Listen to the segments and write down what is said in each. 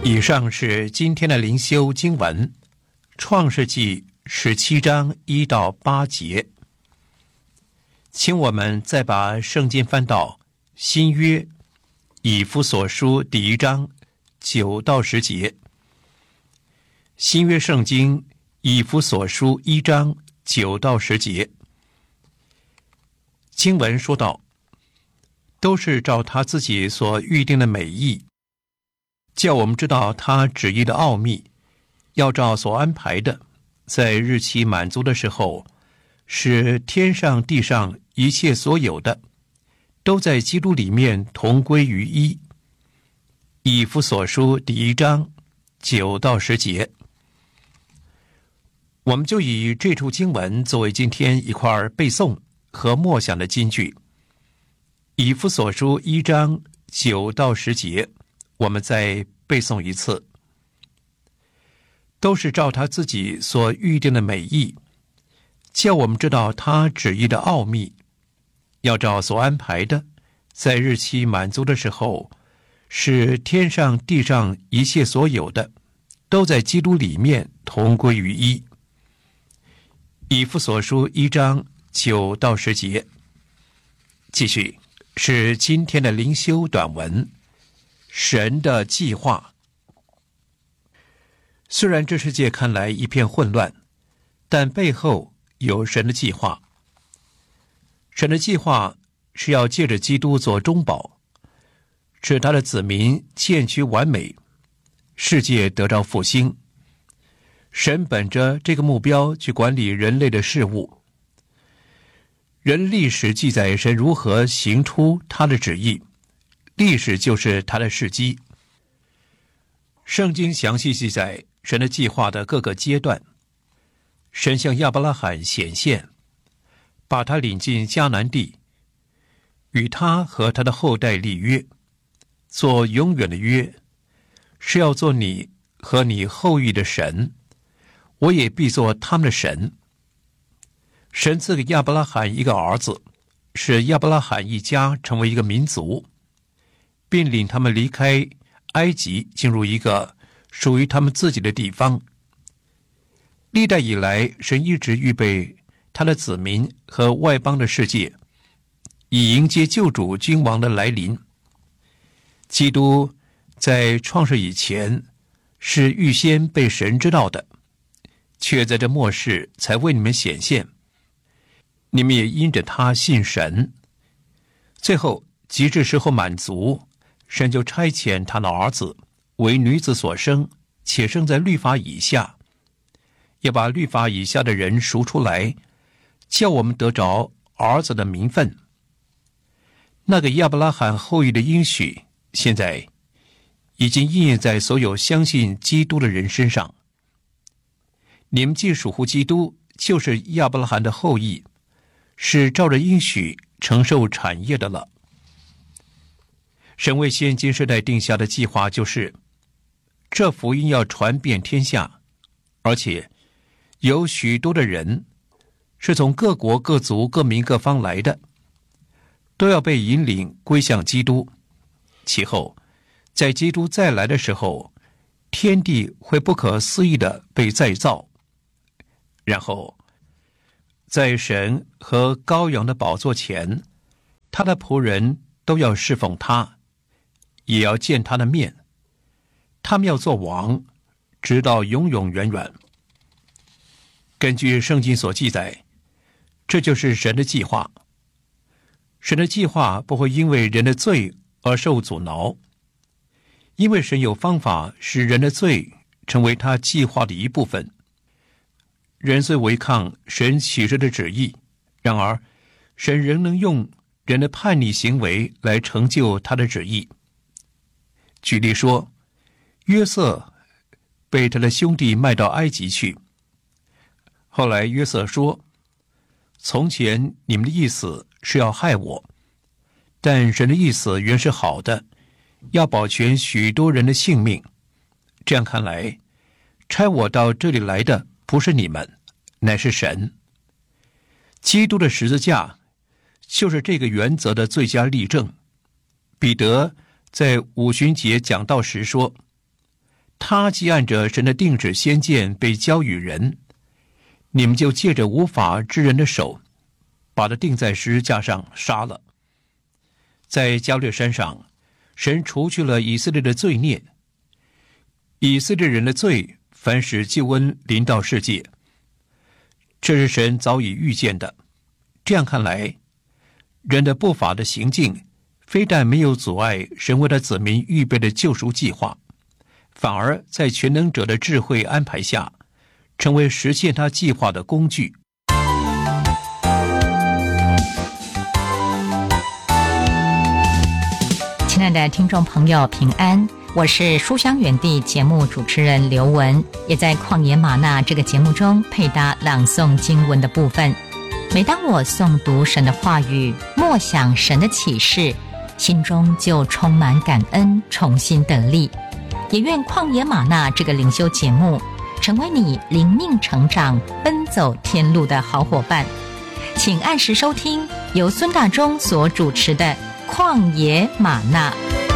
以上是今天的灵修经文，创世纪17章1到8节。请我们再把圣经翻到新约以弗所书第1章9到10节。新约圣经以弗所书1章9到10节。经文说道，都是照他自己所预定的美意，叫我们知道他旨意的奥秘，要照所安排的，在日期满足的时候，使天上地上一切所有的，都在基督里面同归于一。以弗所书第1章9到10节。我们就以这处经文作为今天一块背诵和默想的金句。以弗所书1章9到10节，我们再背诵一次。都是照他自己所预定的美意，叫我们知道他旨意的奥秘，要照所安排的，在日期满足的时候，使天上地上一切所有的，都在基督里面同归于一。以弗所书1章9到10节。继续是今天的灵修短文，神的计划。虽然这世界看来一片混乱，但背后有神的计划。神的计划是要借着基督做中保，使他的子民渐趋完美，世界得着复兴。神本着这个目标去管理人类的事物。人历史记载神如何行出他的旨意，历史就是他的事迹。圣经详细记载神的计划的各个阶段。神向亚伯拉罕显现，把他领进迦南地，与他和他的后代立约，做永远的约，是要做你和你后裔的神，我也必做他们的神。神赐给亚伯拉罕一个儿子，使亚伯拉罕一家成为一个民族，并领他们离开埃及，进入一个属于他们自己的地方。历代以来，神一直预备他的子民和外邦的世界，以迎接救主君王的来临。基督在创世以前是预先被神知道的，却在这末世才为你们显现。你们也因着他信神。最后极致时候满足，神就差遣他的儿子为女子所生，且生在律法以下，要把律法以下的人赎出来，叫我们得着儿子的名分。那个亚伯拉罕后裔的应许，现在已经应验在所有相信基督的人身上。你们既属乎基督，就是亚伯拉罕的后裔，是照着应许承受产业的了。神为现今世代定下的计划就是，这福音要传遍天下，而且有许多的人是从各国各族各民各方来的，都要被引领归向基督。其后在基督再来的时候，天地会不可思议的被再造，然后在神和羔羊的宝座前，他的仆人都要侍奉他，也要见他的面。他们要做王，直到永永远远。根据圣经所记载，这就是神的计划。神的计划不会因为人的罪而受阻挠，因为神有方法使人的罪成为他计划的一部分。人虽违抗神启示的旨意，然而神仍能用人的叛逆行为来成就他的旨意。举例说，约瑟被他的兄弟卖到埃及去，后来约瑟说，从前你们的意思是要害我，但神的意思原是好的，要保全许多人的性命。这样看来，差我到这里来的不是你们，乃是神。基督的十字架就是这个原则的最佳例证。彼得在五旬节讲道时说， 他既按着神的定旨先见被交与人，你们就借着无法之人的手，把他钉在十字架上杀了。在加略山上，神除去了以色列的罪孽，以色列人的罪反使救恩临到世界，这是神早已预见的。这样看来，人的不法的行径非但没有阻碍神为他子民预备的救赎计划，反而在全能者的智慧安排下，成为实现他计划的工具。 亲爱的听众朋友，平安，我是书香园地节目主持人刘雯，也在旷野吗哪这个节目中配搭朗诵经文的部分。每当我诵读神的话语，默想神的启示，心中就充满感恩，重新得力。也愿旷野吗哪这个灵修节目成为你灵命成长、奔走天路的好伙伴。请按时收听由孙大中所主持的旷野吗哪。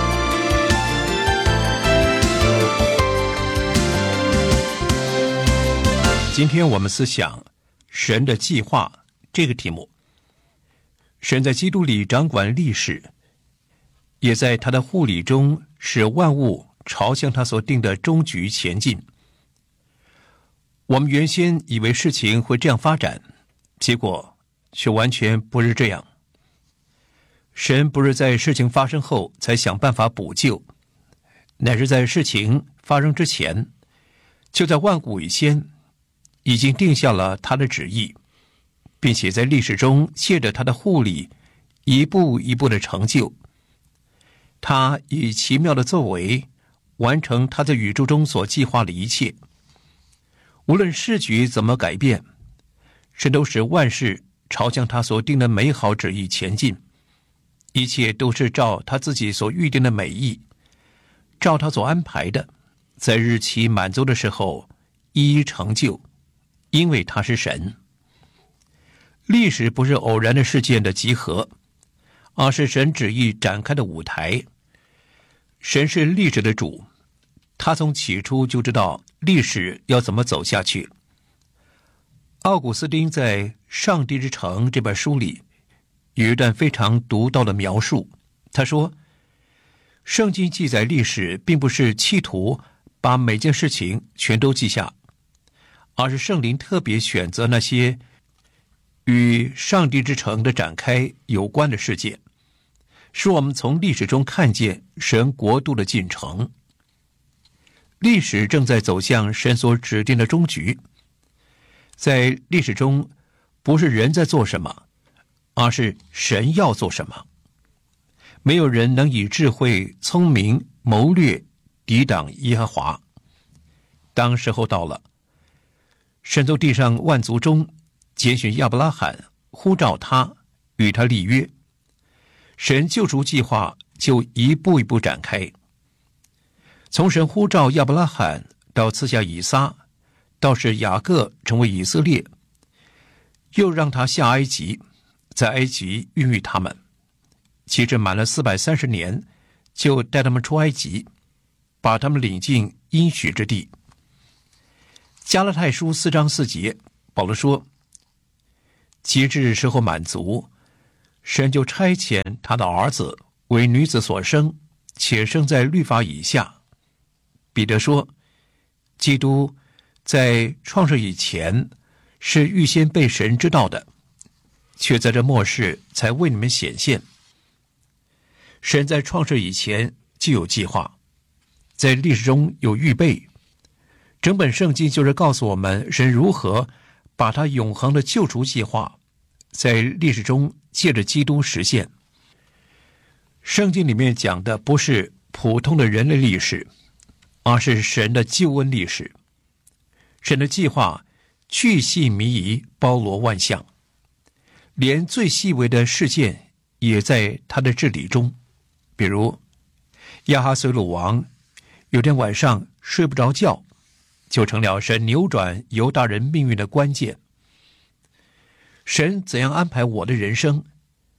今天我们思想神的计划这个题目。神在基督里掌管历史，也在他的护理中使万物朝向他所定的终局前进。我们原先以为事情会这样发展，结果却完全不是这样。神不是在事情发生后才想办法补救，乃是在事情发生之前，就在万古以先已经定下了他的旨意，并且在历史中借着他的护理一步一步的成就。他以奇妙的作为完成他在宇宙中所计划的一切。无论世局怎么改变，神都使万事朝向他所定的美好旨意前进，一切都是照他自己所预定的美意，照他所安排的，在日期满足的时候一一成就，因为他是神。历史不是偶然的事件的集合，而是神旨意展开的舞台。神是历史的主，他从起初就知道历史要怎么走下去。奥古斯丁在《上帝之城》这本书里有一段非常独到的描述。他说，圣经记载历史并不是企图把每件事情全都记下，而是圣灵特别选择那些与上帝之城的展开有关的事件，使我们从历史中看见神国度的进程。历史正在走向神所指定的终局。在历史中，不是人在做什么，而是神要做什么。没有人能以智慧、聪明、谋略抵挡耶和华。当时候到了，神从地上万族中拣选亚伯拉罕，呼召他，与他立约。神救赎计划就一步一步展开。从神呼召亚伯拉罕到赐下以撒，到使雅各成为以色列，又让他下埃及，在埃及孕育他们，其实满了430年，就带他们出埃及，把他们领进应许之地。加拉太书4章4节，保罗说，及至时候满足，神就差遣他的儿子为女子所生，且生在律法以下。彼得说，基督在创世以前是预先被神知道的，却在这末世才为你们显现。神在创世以前就有计划，在历史中有预备。整本圣经就是告诉我们神如何把他永恒的救赎计划在历史中借着基督实现。圣经里面讲的不是普通的人类历史，而是神的救恩历史。神的计划巨细靡遗，包罗万象，连最细微的事件也在他的治理中。比如亚哈随鲁王有天晚上睡不着觉，就成了神扭转犹大人命运的关键。神怎样安排我的人生，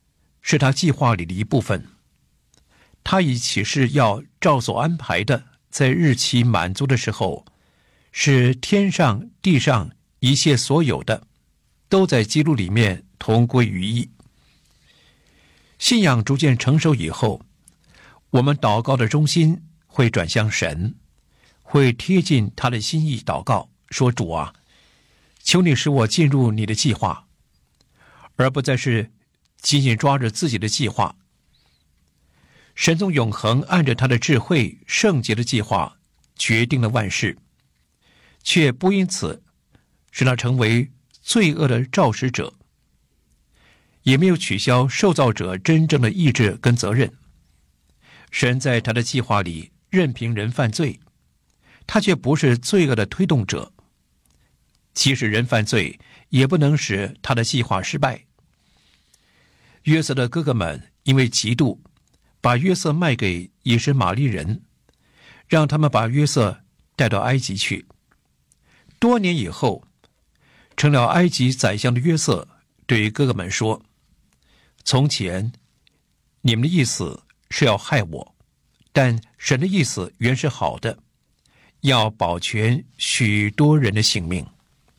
是他计划里的一部分。他以启示要照所安排的在日期满足的时候，使天上地上一切所有的都在基督里面同归于一。信仰逐渐成熟以后，我们祷告的中心会转向神，会贴近他的心意祷告，说主啊，求你使我进入你的计划，而不再是紧紧抓着自己的计划。神从永恒按着他的智慧圣洁的计划决定了万事，却不因此使他成为罪恶的肇始者，也没有取消受造者真正的意志跟责任。神在他的计划里任凭人犯罪，他却不是罪恶的推动者。即使人犯罪，也不能使他的计划失败。约瑟的哥哥们因为嫉妒，把约瑟卖给以实玛利人，让他们把约瑟带到埃及去。多年以后，成了埃及宰相的约瑟对哥哥们说，从前你们的意思是要害我，但神的意思原是好的，要保全许多人的性命。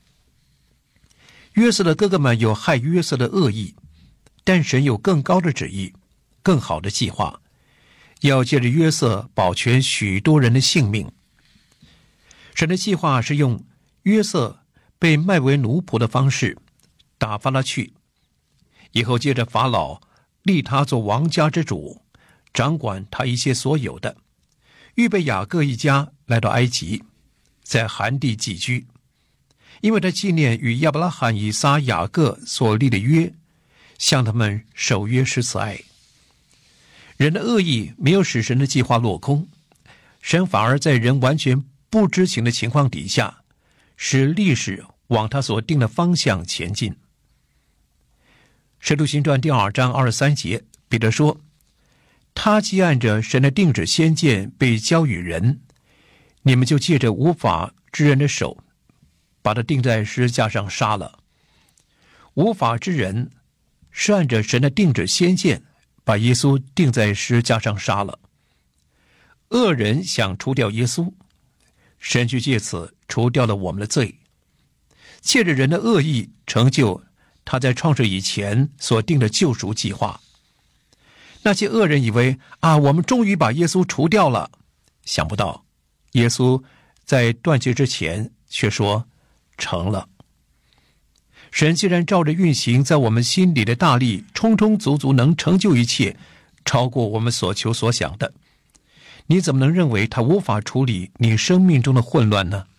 约瑟的哥哥们有害约瑟的恶意，但神有更高的旨意，更好的计划，要借着约瑟保全许多人的性命。神的计划是用约瑟被卖为奴仆的方式打发他去，以后借着法老立他做王家之主，掌管他一切所有的，预备雅各一家来到埃及，在含地寄居，因为他纪念与亚伯拉罕、以撒、雅各所立的约，向他们守约施慈爱。人的恶意没有使神的计划落空，神反而在人完全不知情的情况底下，使历史往他所定的方向前进。使徒行传第2章23节，彼得说，他既按着神的定旨先见被交与人，你们就借着无法之人的手把他钉在十字架上杀了。无法之人是按着神的定旨先见把耶稣钉在十字架上杀了。恶人想除掉耶稣，神就借此除掉了我们的罪，借着人的恶意成就他在创世以前所定的救赎计划。那些恶人以为我们终于把耶稣除掉了，想不到耶稣在断气之前却说成了。神既然照着运行在我们心里的大力，充充足足能成就一切，超过我们所求所想的，你怎么能认为他无法处理你生命中的混乱呢？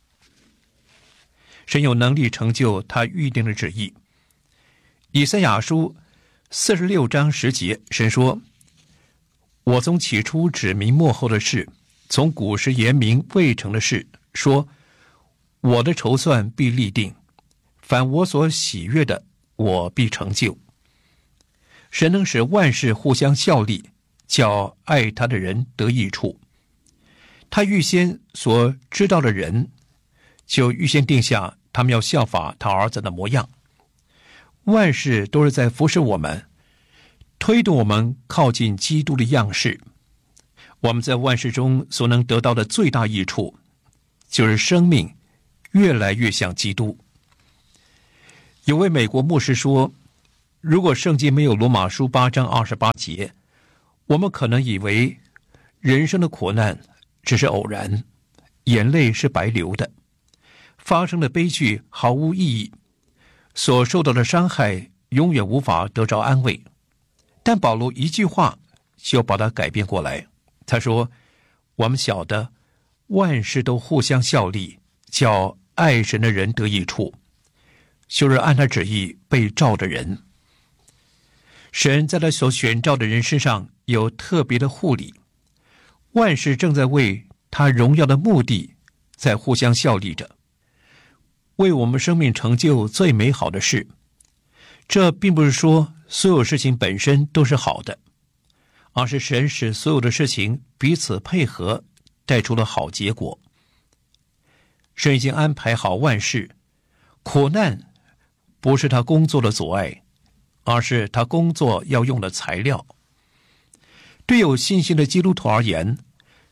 神有能力成就他预定的旨意。以赛亚书46章10节，神说，我从起初指明末后的事，从古时言明未成的事，说我的筹算必立定，凡我所喜悦的，我必成就。神能使万事互相效力，叫爱他的人得益处。他预先所知道的人，就预先定下他们要效法他儿子的模样。万事都是在服侍我们，推动我们靠近基督的样式。我们在万事中所能得到的最大益处，就是生命越来越像基督。有位美国牧师说，如果圣经没有罗马书8章28节，我们可能以为人生的苦难只是偶然，眼泪是白流的，发生的悲剧毫无意义，所受到的伤害永远无法得着安慰。但保罗一句话就把它改变过来，他说，我们晓得万事都互相效力，叫爱神的人得益处，就是按他旨意被召的人。神在他所选召的人身上有特别的护理，万事正在为他荣耀的目的在互相效力着，为我们生命成就最美好的事。这并不是说所有事情本身都是好的，而是神使所有的事情彼此配合，带出了好结果。神已经安排好万事，苦难不是他工作的阻碍，而是他工作要用的材料。对有信心的基督徒而言，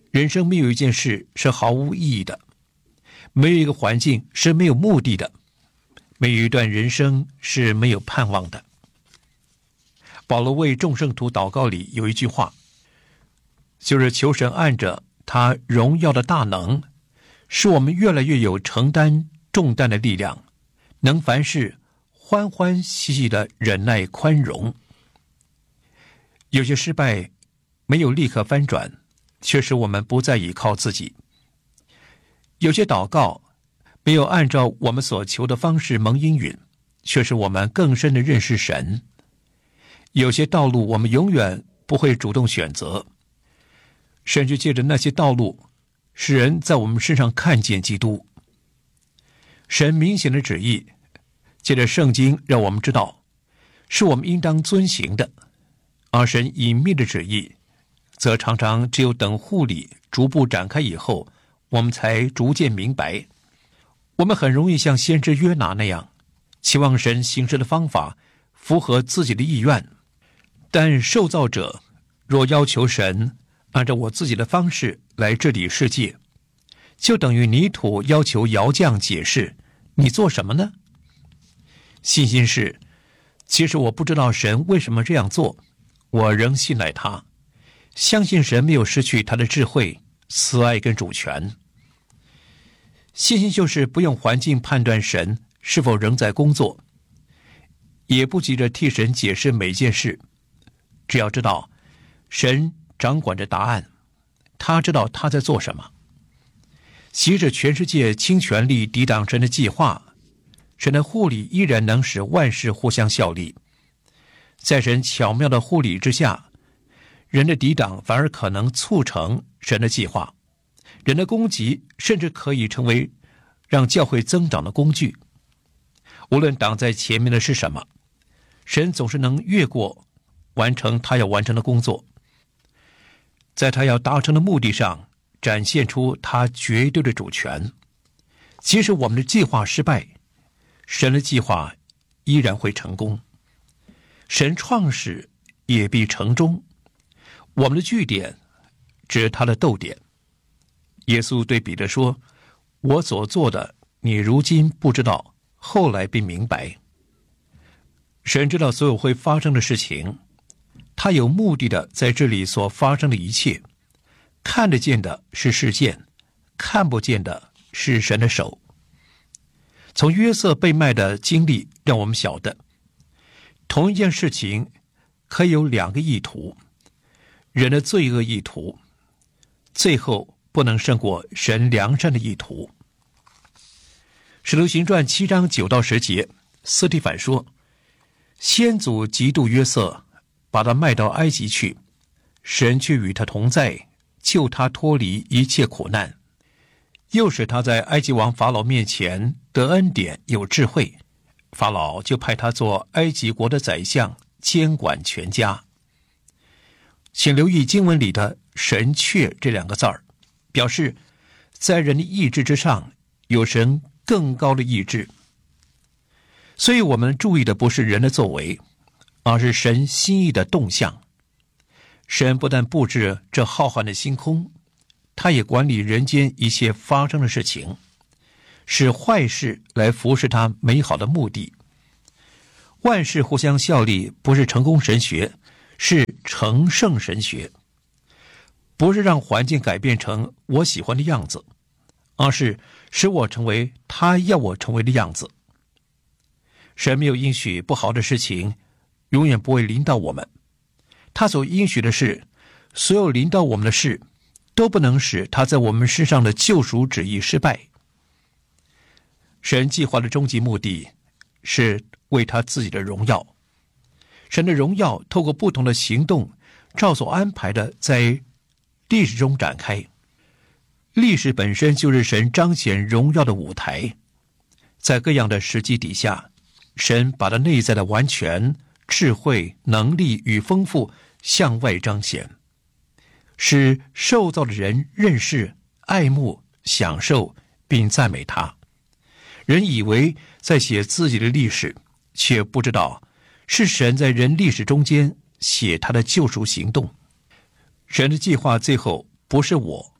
人生没有一件事是毫无意义的，没有一个环境是没有目的的，没有一段人生是没有盼望的。保罗为众圣徒祷告里有一句话，就是求神按着他荣耀的大能，使我们越来越有承担重担的力量，能凡事欢欢喜喜的忍耐宽容。有些失败没有立刻翻转，却使我们不再依靠自己；有些祷告没有按照我们所求的方式蒙应允，却使我们更深的认识神；有些道路我们永远不会主动选择，甚至借着那些道路使人在我们身上看见基督。神明显的旨意借着圣经让我们知道是我们应当遵行的，而神隐秘的旨意则常常只有等护理逐步展开以后，我们才逐渐明白。我们很容易像先知约拿那样，期望神行事的方法符合自己的意愿，但受造者若要求神按照我自己的方式来治理世界，就等于泥土要求窑匠解释你做什么呢？信心是，其实我不知道神为什么这样做，我仍信赖他，相信神没有失去他的智慧、慈爱跟主权。信心就是不用环境判断神是否仍在工作，也不急着替神解释每件事，只要知道神掌管着答案，他知道他在做什么。即使全世界倾全力抵挡神的计划，神的护理依然能使万事互相效力。在神巧妙的护理之下，人的抵挡反而可能促成神的计划，人的攻击甚至可以成为让教会增长的工具。无论挡在前面的是什么，神总是能越过，完成他要完成的工作，在他要达成的目的上展现出他绝对的主权。即使我们的计划失败，神的计划依然会成功。神创始也必成终，我们的据点只是他的逗点。耶稣对彼得说，我所做的你如今不知道，后来必明白。神知道所有会发生的事情，他有目的的在这里所发生的一切，看得见的是事件，看不见的是神的手。从约瑟被卖的经历让我们晓得，同一件事情可以有两个意图，人的罪恶意图最后不能胜过神良善的意图。使徒行传7章9到10节，司提反说，先祖嫉妒约瑟，把他卖到埃及去，神却与他同在，救他脱离一切苦难，又使他在埃及王法老面前得恩典有智慧，法老就派他做埃及国的宰相，监管全家。请留意经文里的神却这两个字儿，表示在人的意志之上有神更高的意志。所以我们注意的不是人的作为，而是神心意的动向。神不但布置这浩瀚的星空，他也管理人间一切发生的事情，使坏事来服侍他美好的目的。万事互相效力不是成功神学，是成圣神学。不是让环境改变成我喜欢的样子，而是使我成为他要我成为的样子。神没有应许不好的事情永远不会临到我们，他所应许的是，所有临到我们的事都不能使他在我们身上的救赎旨意失败。神计划的终极目的是为他自己的荣耀，神的荣耀透过不同的行动照所安排的在历史中展开。历史本身就是神彰显荣耀的舞台，在各样的时机底下，神把他内在的完全、智慧、能力与丰富向外彰显，使受造的人认识、爱慕、享受并赞美他。人以为在写自己的历史，却不知道是神在人历史中间写他的救赎行动。神的计划最后不是我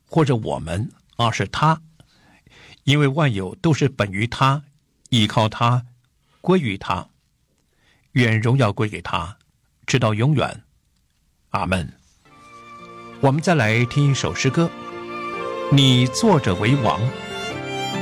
或者我们，而是他，因为万有都是本于他，依靠他，归于他。愿荣耀归给他，直到永远。阿们。我们再来听一首诗歌，你坐着为王。